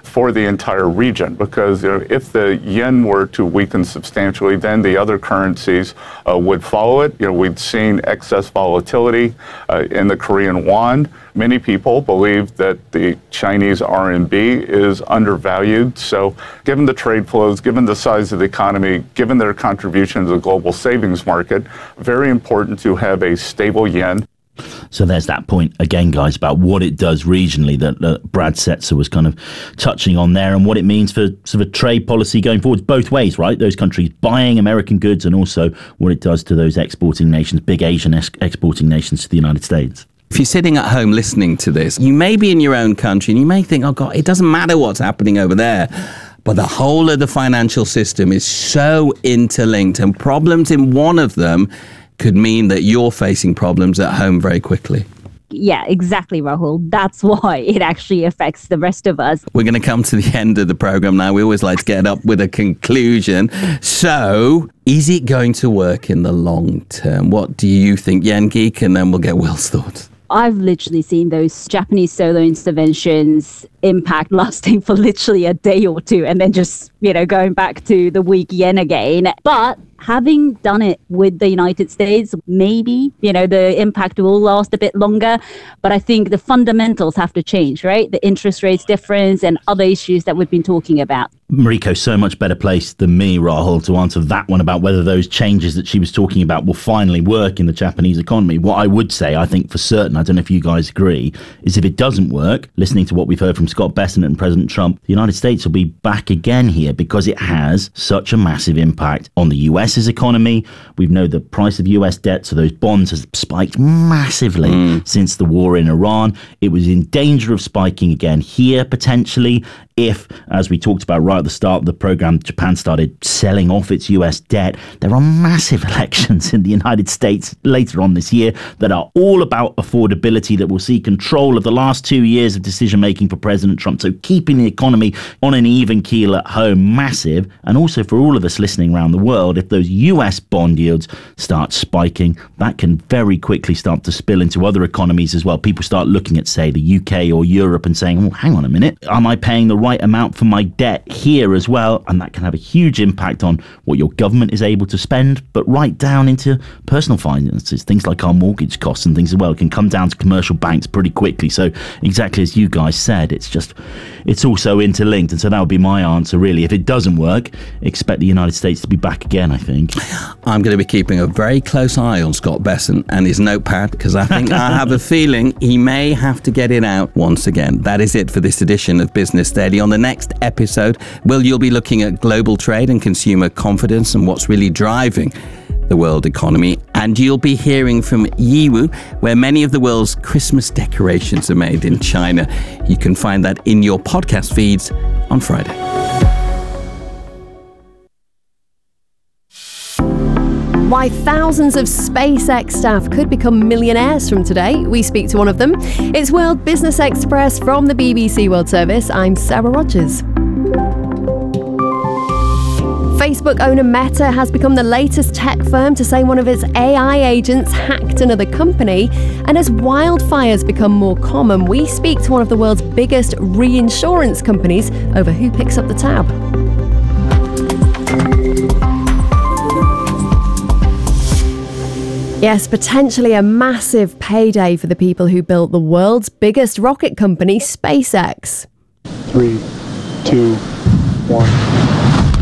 for the entire region, because if the yen were to weaken substantially, then the other currencies would follow it. We'd seen excess volatility in the Korean won. Many people believe that the Chinese RMB is undervalued. So given the trade flows, given the size of the economy, given their contribution to the global savings market, very important to have a stable yen. So there's that point again, guys, about what it does regionally that Brad Setzer was kind of touching on there, and what it means for sort of trade policy going forward both ways, right? Those countries buying American goods, and also what it does to those exporting nations, big Asian exporting nations to the United States. If you're sitting at home listening to this, you may be in your own country and you may think, oh God, it doesn't matter what's happening over there. But the whole of the financial system is so interlinked, and problems in one of them could mean that you're facing problems at home very quickly. Yeah, exactly, Rahul. That's why it actually affects the rest of us. We're going to come to the end of the program now. We always like to get up with a conclusion. So, is it going to work in the long term? What do you think, Yen Geek? And then we'll get Will's thoughts. I've literally seen those Japanese solar interventions impact lasting for literally a day or two, and then just, going back to the weak yen again. But having done it with the United States, maybe, the impact will last a bit longer. But I think the fundamentals have to change, right? The interest rates difference and other issues that we've been talking about. Mariko, so much better placed than me, Rahul, to answer that one about whether those changes that she was talking about will finally work in the Japanese economy. What I would say, I think for certain, I don't know if you guys agree, is if it doesn't work, listening to what we've heard from Scott Bessent and President Trump, the United States will be back again here because it has such a massive impact on the US's economy. We know the price of US debt, so those bonds has spiked massively since the war in Iran. It was in danger of spiking again here, potentially, if, as we talked about right at the start of the program, Japan started selling off its US debt. There are massive elections in the United States later on this year that are all about affordability, that will see control of the last 2 years of decision-making for President Trump. So keeping the economy on an even keel at home, massive. And also for all of us listening around the world, if those US bond yields start spiking, that can very quickly start to spill into other economies as well. People start looking at, say, the UK or Europe and saying, oh, hang on a minute, am I paying the right amount for my debt here as well? And that can have a huge impact on what your government is able to spend, but right down into personal finances, things like our mortgage costs and things as well. It can come down to commercial banks pretty quickly. So exactly as you guys said, it's also interlinked. And so that would be my answer, really. If it doesn't work, expect the United States to be back again, I think. I'm going to be keeping a very close eye on Scott Bessent and his notepad, because I think I have a feeling he may have to get it out once again. That is it for this edition of Business Daily. On the next episode, you'll be looking at global trade and consumer confidence and what's really driving the world economy. And you'll be hearing from Yiwu, where many of the world's Christmas decorations are made in China. You can find that in your podcast feeds on Friday. Why thousands of SpaceX staff could become millionaires from today. We speak to one of them. It's World Business Express from the BBC World Service. I'm Sarah Rogers. Facebook owner Meta has become the latest tech firm to say one of its AI agents hacked another company. And as wildfires become more common, we speak to one of the world's biggest reinsurance companies over who picks up the tab. Yes, potentially a massive payday for the people who built the world's biggest rocket company, SpaceX. 3, 2, 1.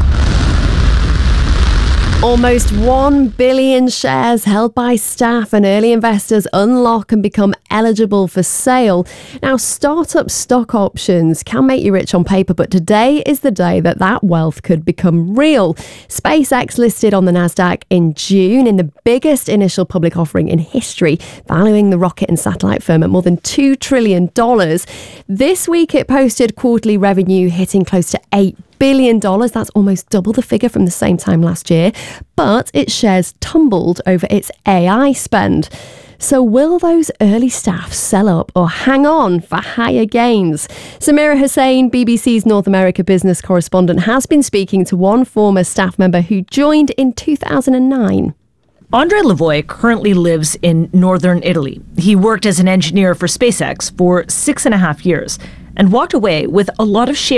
Almost 1 billion shares held by staff and early investors unlock and become eligible for sale. Now, startup stock options can make you rich on paper, but today is the day that wealth could become real. SpaceX listed on the Nasdaq in June in the biggest initial public offering in history, valuing the rocket and satellite firm at more than $2 trillion. This week, it posted quarterly revenue hitting close to $8 billion. That's almost double the figure from the same time last year. But its shares tumbled over its AI spend. So will those early staff sell up or hang on for higher gains? Samira Hussain, BBC's North America business correspondent, has been speaking to one former staff member who joined in 2009. Andre Lavoie currently lives in northern Italy. He worked as an engineer for SpaceX for 6.5 years and walked away with a lot of shares